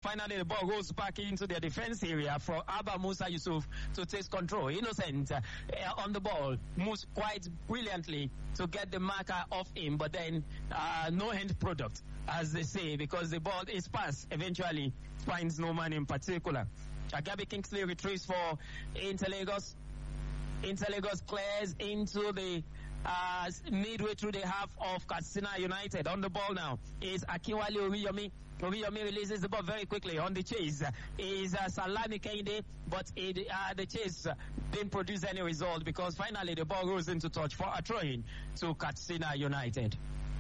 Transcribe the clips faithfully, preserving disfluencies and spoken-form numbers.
Finally, the ball goes back into their defense area for Abba Musa Yusuf to take control. Innocent uh, on the ball moves quite brilliantly to get the marker off him, but then uh, no end product, as they say, because the ball is passed. Eventually, finds no man in particular. Agabi Kingsley retrieves for Inter Lagos. Inter Lagos clears into the uh, midway through the half of Katsina United. On the ball now is Akinwale Oriyomi. Oriyomi releases the ball very quickly. On the chase is uh, Salami Kende, but it, uh, the chase didn't produce any result because finally the ball goes into touch for a throw-in to Katsina United.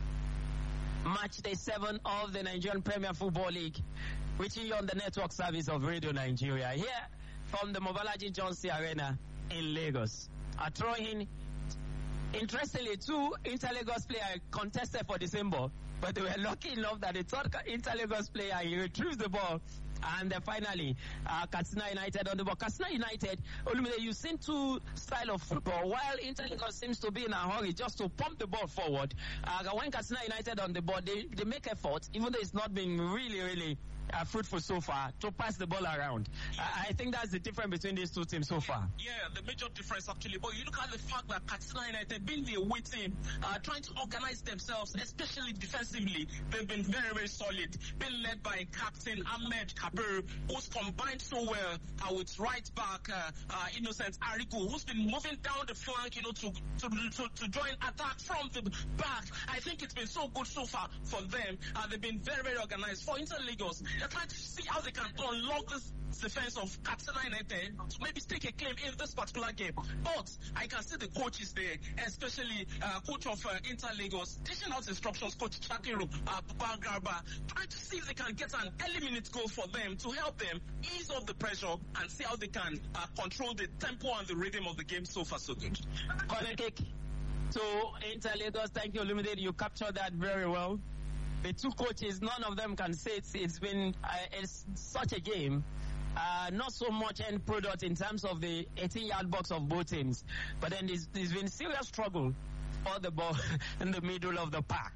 Match day seven of the Nigerian Premier Football League, reaching you on the network service of Radio Nigeria, here from the Mobalaji Johnson Arena in Lagos. A throw-in. Interestingly, two Inter Lagos players contested for the same ball, but they were lucky enough that the third Inter Lagos player, he retrieves the ball, and then finally, uh, Katsina United on the ball. Katsina United, Olumide, you've seen two style of football, while Inter Lagos seems to be in a hurry just to pump the ball forward. Uh, when Katsina United on the ball, they, they make effort, even though it's not been really, really Uh, fruitful so far, to pass the ball around. Yeah. I, I think that's the difference between these two teams so far. Yeah, the major difference actually. But you look at the fact that Katsina United, being the away team, uh, trying to organize themselves, especially defensively, they've been very, very solid. Being led by Captain Ahmed Kabir, who's combined so well uh, with right back uh, uh, Innocent Ariku, who's been moving down the flank, you know, to, to to to join attack from the back. I think it's been so good so far for them. Uh, they've been very, very organized. For Inter Lagos, they're trying to see how they can unlock this defense of Katsina United to maybe stake a claim in this particular game. But I can see the coaches there, especially uh, coach of uh, Inter Lagos, dishing out instructions, Coach Chakiru uh, Papagarba, trying to see if they can get an early minute goal for them to help them ease off the pressure and see how they can uh, control the tempo and the rhythm of the game. So far, so good. Corner kick to Inter Lagos. Thank you, Olumide. You captured that very well. The two coaches, none of them can say it's, it's been uh, it's such a game. Uh, not so much end product in terms of the eighteen-yard box of both teams. But then there's, there's been serious struggle for the ball in the middle of the park.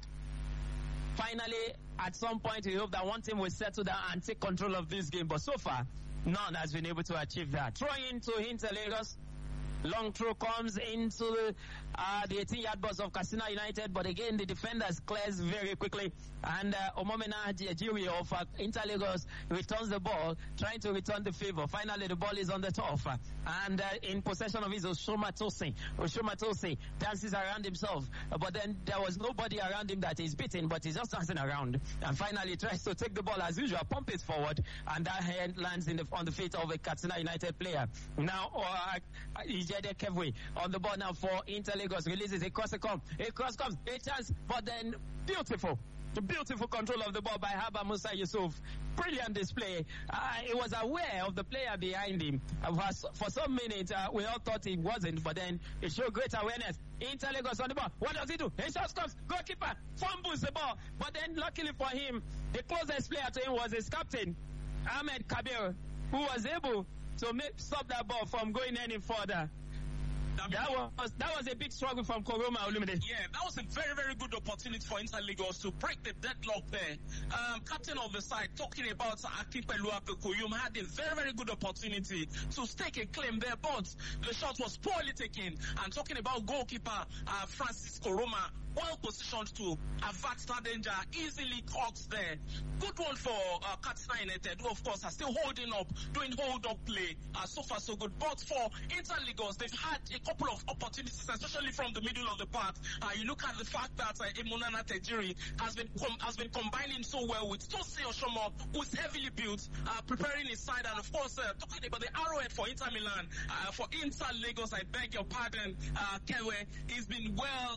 Finally, at some point, we hope that one team will settle down and take control of this game. But so far, none has been able to achieve that. Throwing into Inter Lagos. Long throw comes into the, uh, the eighteen-yard box of Katsina United, but again the defenders clears very quickly, and uh, Omomena Jiri of uh, Inter Lagos returns the ball, trying to return the favor. Finally, the ball is on the turf, uh, and uh, in possession of his Oshoma Tosin. Oshoma Tosin dances around himself, uh, but then there was nobody around him that is beaten, but he's just dancing around, and finally tries to take the ball as usual, pump it forward, and that hand lands in the, on the feet of a Katsina United player. Now, uh, Jede Kevwe on the ball now for Inter Lagos, releases a cross, a come, a cross comes, a chance, but then beautiful, the beautiful control of the ball by Haba Musa Yusuf. Brilliant display. Uh, he was aware of the player behind him. Uh, for, for some minutes, uh, we all thought he wasn't, but then it showed great awareness. Inter Lagos on the ball. What does he do? He shot comes, goalkeeper fumbles the ball, but then luckily for him, the closest player to him was his captain, Ahmed Kabir, who was able to make, stop that ball from going any further. That was that was a big struggle from Koroma Olumide. Yeah, that was a very, very good opportunity for Inter Lagos to break the deadlock there. Um, captain of the side, talking about Akinpelu Apekoyum, had a very, very good opportunity to stake a claim there, but the shot was poorly taken. And talking about goalkeeper uh, Francis Koroma, well positioned to avert that danger, easily caught there. Good one for uh, Katsina United, who of course are still holding up, doing hold-up play. Uh, so far so good. But for Inter Lagos, they've had a couple of opportunities, especially from the middle of the park. Uh, you look at the fact that uh, Emunana Tejiri has been com- has been combining so well with Tosi Oshomo, who's heavily built, uh, preparing his side, and of course uh, talking about the arrowhead for Inter Milan. Uh, for Inter Lagos, I beg your pardon, uh, Kewe, he's been well,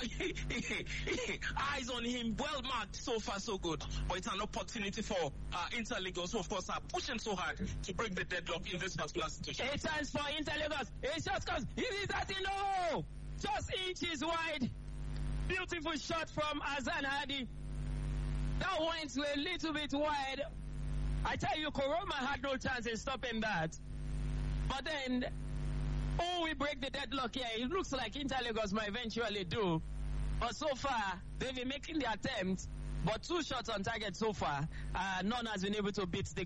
eyes on him, well marked, so far so good. But it's an opportunity for uh, Inter Lagos, who of course are pushing so hard to break the deadlock in this particular situation. A chance for Inter Lagos. A shot comes. It is at no, just inches wide. Beautiful shot from Azan Hadi. That went a little bit wide. I tell you, Koroma had no chance in stopping that. But then, oh, we break the deadlock here. It looks like Inter Lagos might eventually do. But so far, they've been making the attempt. But two shots on target so far. Uh, none has been able to beat the